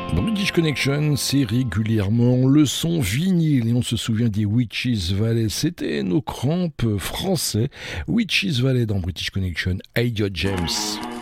Dans British Connection, c'est régulièrement le son vinyle et on se souvient des Witches Valley. C'était nos crampes français. Witches Valley dans British Connection, Idiot James.